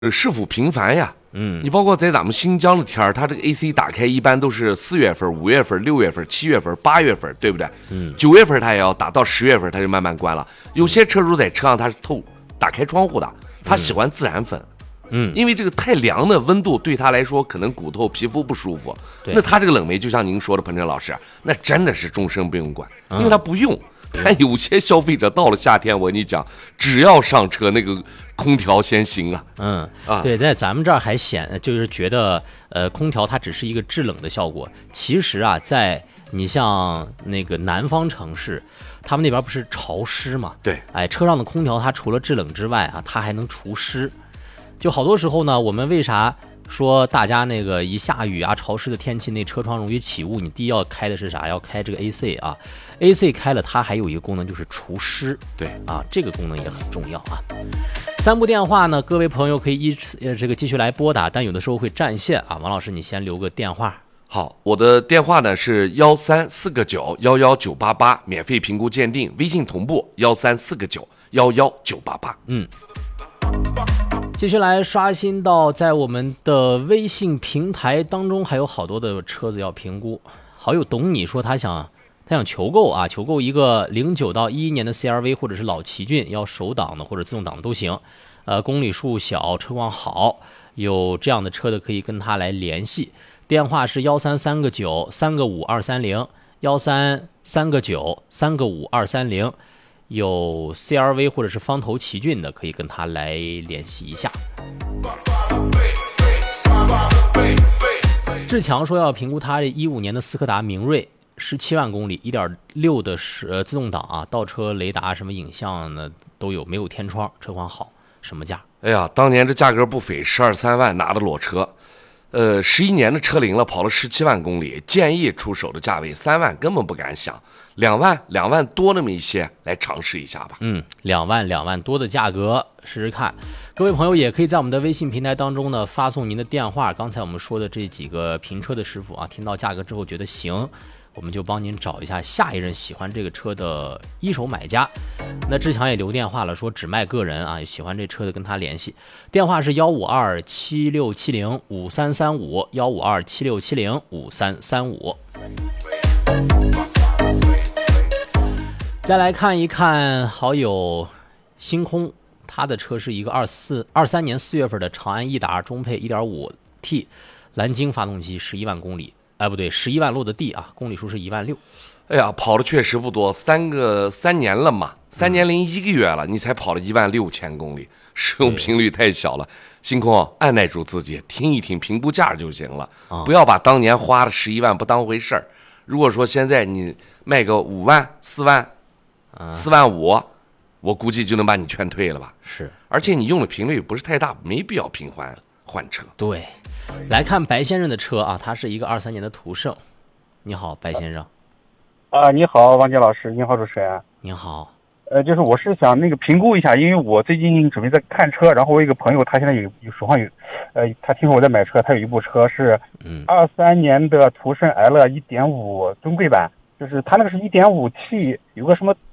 是否频繁呀？你包括在咱们新疆的天儿，它这个 AC 打开一般都是4月份、5月份、6月份、7月份、8月份，对不对？9月份它也要打，到10月份它就慢慢关了。有些车主在车上它是打开窗户的，他喜欢自然风。因为这个太凉的温度对他来说可能骨头皮肤不舒服，那他这个冷媒就像您说的，彭真老师，那真的是终生不用管，因为他不用。但有些消费者到了夏天，我跟你讲，只要上车那个空调先行啊。 对，在咱们这儿还就是觉得空调它只是一个制冷的效果。其实啊，在你像那个南方城市，他们那边不是潮湿嘛？ 对， 车上的空调它除了制冷之外啊，它还能除湿。就好多时候呢，我们为啥说大家那个一下雨啊、潮湿的天气，那车窗容易起雾？你第一要开的是啥？要开这个 AC 啊。AC 开了，它还有一个功能就是除湿。 对啊，这个功能也很重要啊。3部电话呢，各位朋友可以继续来拨打，但有的时候会占线啊。王老师，你先留个电话。 好，我的电话呢是13499119988，免费评估鉴定，微信同步13499119988。 继续来刷新到在我们的微信平台当中，还有好多的车子要评估。好友懂你说他想求购啊，求购一个09到11年的 CRV 或者是老奇骏，要手挡的或者自动挡的都行。公里数小，车况好，有这样的车的可以跟他来联系。电话是13392-35230，13392-35230。有 CRV 或者是方头奇骏的，可以跟他来联系一下。志强说要评估他15年的斯柯达明锐，17万公里，1.6的自动挡啊，倒车雷达什么影像呢都有，没有天窗，车况好，什么价？ 哎呀，当年这价格不菲，12、13万拿的裸车。11年的车龄了，跑了17万公里，建议出手的价位3万根本不敢想，2万多那么一些来尝试一下吧。 2万多的价格试试看。各位朋友也可以在我们的微信平台当中呢发送您的电话。刚才我们说的这几个评车的师傅啊，听到价格之后觉得行，我们就帮您找一下下一任喜欢这个车的一手买家。那志强也留电话了，说只卖个人啊，喜欢这车的跟他联系。电话是15276705335，15276705335。再来看一看好友星空，他的车是一个23年4月份的长安逸达中配 1.5T 蓝鲸发动机，11万公里。不对，11万落的地啊，公里数是16000。 哎呀，跑的确实不多，3年了嘛，3年零1个月了，你才跑了16000公里，使用频率太小了。星空，按耐住自己，听一听评估价就行了，不要把当年花的11万不当回事儿。如果说现在你卖个5万、4万、4万5，我估计就能把你劝退了吧。 是， 而且你用的频率不是太大，没必要频繁换车。 对。来看白先生的车啊，他是一个23年的途胜。你好，白先生。 你好，王杰老师，你好，主持人。 你好。 就是我是想那个评估一下，因为我最近准备在看车，然后我有一个朋友，他现在有手上有，他听说我在买车，他有一部车是23年的途胜 L 1.5尊贵版，就是他那个是 1.5T， 有个什么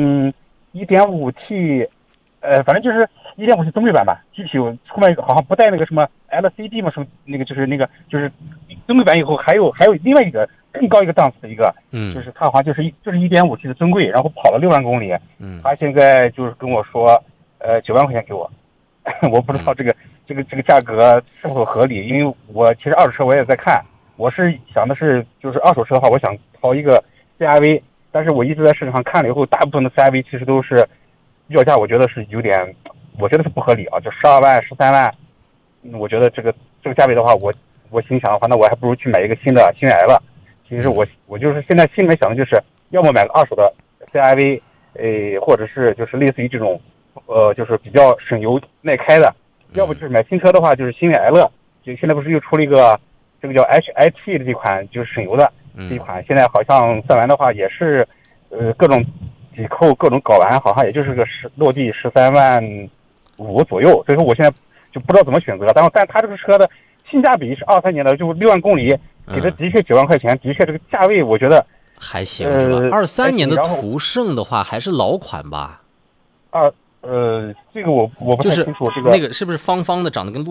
1.5T，反正就是 1.5T 尊贵版吧，具体我后面好像不带那个什么 LCD 嘛，是那个就是尊贵版以后还有另外一个更高一个档次的一个，就是它好像就是 1.5T 的尊贵，然后跑了6万公里，他现在就是跟我说9万块钱给我，我不知道这个价格是否合理，因为我其实二手车我也在看，我是想的是就是二手车的话，我想淘一个 CRV， 但是我一直在市场上看了以后，大部分的 CRV 其实都是要价，我觉得是有点，我觉得是不合理啊，就12万、13万，我觉得这个价位的话，我心想的话，那我还不如去买一个新 L。其实我就是现在心里面想的就是，要么买个二手的 CRV，或者是就是类似于这种，就是比较省油耐开的，要不就是买新车的话，就是新的 L， 就现在不是又出了一个这个叫 HIT 的这款，就是省油的这一款，现在好像算完的话也是，各种抵扣各种搞完，好像也就是个落地13万5左右，所以说我现在就不知道怎么选择。但他这个车的性价比是23年的，就6万公里，给的的确9万块钱，的确这个价位我觉得还行是吧？23年的途胜的话还是老款吧？ 这个我不太清楚，这个那个是不是方方的，长得跟